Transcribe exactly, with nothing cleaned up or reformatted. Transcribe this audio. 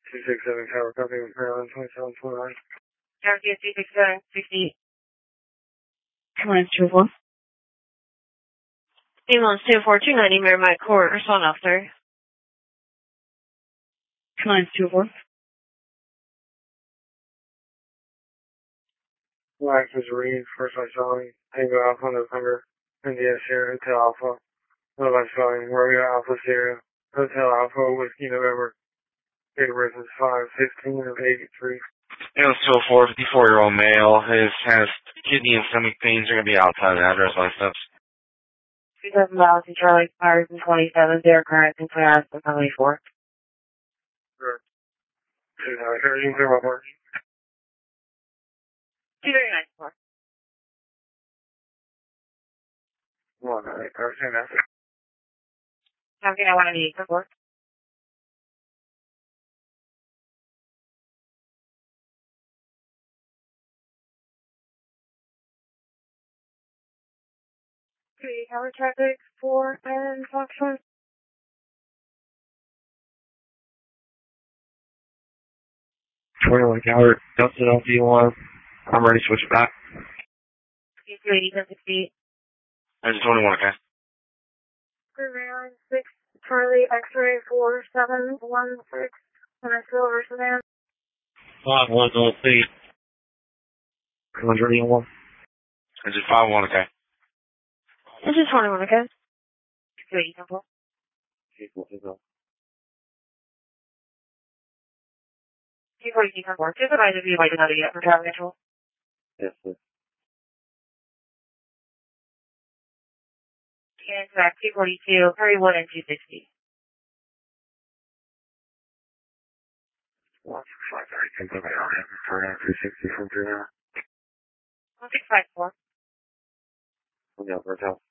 two six seven Tower Company with Maryland, twenty-seven twenty-nine. Tower two six seven, sixty. Command two four. Ambulance two four two ninety, Merrimack Court, respond officer. Command two four. Black is Reed, first I saw him. Tango Alpha, November, India Sierra, Hotel Alpha. What I saw him, Romeo Alpha Sierra, Hotel Alpha, Whiskey November. Date of birth is five fifteen of eighty-three. Ambulance two oh four, fifty-four-year-old male. His has kidney and stomach pains are going to be outside the address on steps. two seven miles to Charlie, Fires in twenty-seven, zero current, and class in twenty-four. Sure. two nine thirty, zero four. two three nine four. one nine thirteen, that's it. How can I want to need support? Three tower traffic, four and Foxtrot. twenty-one Coward, Delta L D one. I'm ready to switch back. two eighty, ten sixty. There's twenty-one, okay? Maryland six, Charlie, X-ray four seven one six, and a silver sedan. five one oh three. one hundred one. Is it five one, okay? This is twenty-one, okay? two eighty, ten four. two forty, two forty, ten four. Just advise if you'd like another yet for traffic control. yes, sir. And back two forty-two, thirty-one, and two sixty. one six five thirty, ten seven, I have for three sixty from three now. one six five four. Yeah, Hotel.